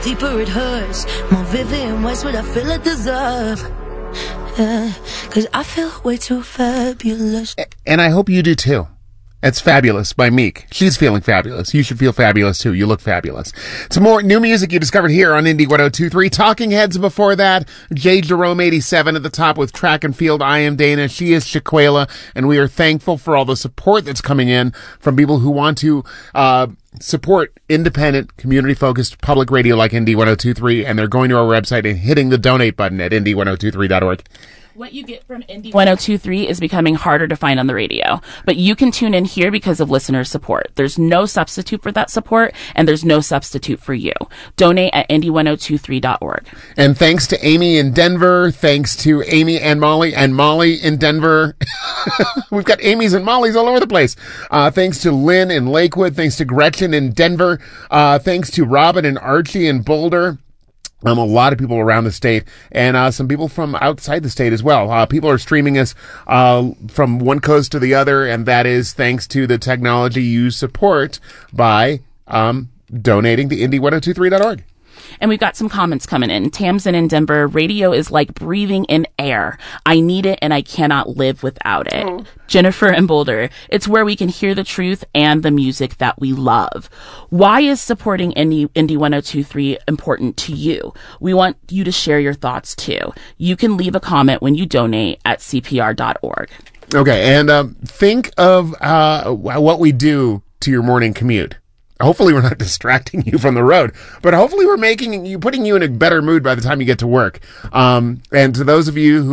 Deeper it hurts, more vivid and worse what I feel I deserve. Yeah, 'cause I feel way too fabulous. And I hope you do too. It's Fabulous by Meek. She's feeling fabulous. You should feel fabulous too. You look fabulous. Some more new music you discovered here on Indie 102.3. Talking Heads before that. J. Jerome 87 at the top with Track and Field. I Am Dana. She is Shaquela. And we are thankful for all the support that's coming in from people who want to, support independent, community-focused public radio like Indie 102.3. And they're going to our website and hitting the donate button at indie1023.org. What you get from Indie 102.3 is becoming harder to find on the radio, but you can tune in here because of listener support. There's no substitute for that support, and there's no substitute for you. Donate at indie1023.org. And thanks to Amy in Denver, thanks to Amy and Molly in Denver. We've got Amy's and Molly's all over the place. Thanks to Lynn in Lakewood, thanks to Gretchen in Denver, thanks to Robin and Archie in Boulder. A lot of people around the state and some people from outside the state as well. People are streaming us from one coast to the other, and that is thanks to the technology you support by donating to indie1023.org. And we've got some comments coming in. Tamsin in Denver, radio is like breathing in air. I need it and I cannot live without it. Oh. Jennifer in Boulder, it's where we can hear the truth and the music that we love. Why is supporting Indie 102.3 important to you? We want you to share your thoughts too. You can leave a comment when you donate at cpr.org. Okay, and think of what we do to your morning commute. Hopefully we're not distracting you from the road, but hopefully we're putting you in a better mood by the time you get to work. And to those of you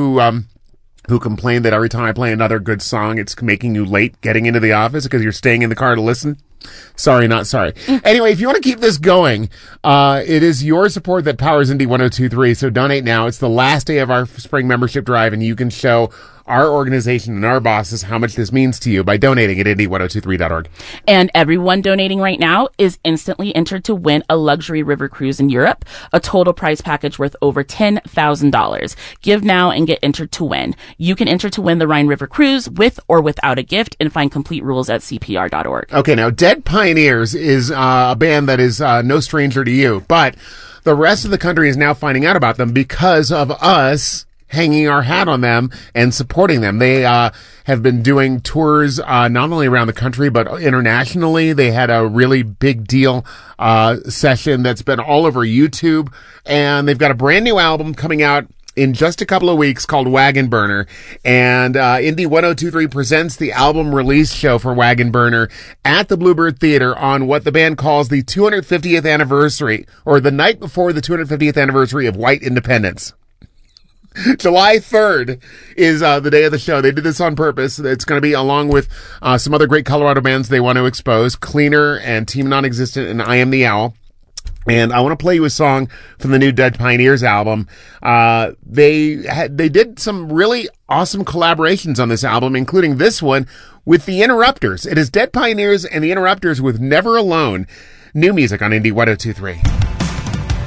who complain that every time I play another good song, it's making you late getting into the office because you're staying in the car to listen. Sorry, not sorry. Anyway, if you want to keep this going, it is your support that powers Indie 102.3. So donate now. It's the last day of our spring membership drive, and you can show our organization and our bosses how much this means to you by donating at indie1023.org. And everyone donating right now is instantly entered to win a luxury river cruise in Europe, a total prize package worth over $10,000. Give now and get entered to win. You can enter to win the Rhine River Cruise with or without a gift and find complete rules at cpr.org. Okay, now Dead Pioneers is a band that is no stranger to you, but the rest of the country is now finding out about them because of us hanging our hat on them and supporting them. They have been doing tours not only around the country but internationally. They had a really big deal session that's been all over YouTube, and they've got a brand new album coming out in just a couple of weeks called Wagon Burner, and Indie 102.3 presents the album release show for Wagon Burner at the Bluebird Theater on what the band calls the 250th anniversary, or the night before the 250th anniversary of white independence. July 3rd is the day of the show. They did this on purpose. It's going to be along with some other great Colorado bands they want to expose, Cleaner and Team Non-Existent and I Am the Owl. And I want to play you a song from the new Dead Pioneers album. They did some really awesome collaborations on this album, including this one with the Interrupters. It is Dead Pioneers and the Interrupters with Never Alone. New music on Indie 102.3.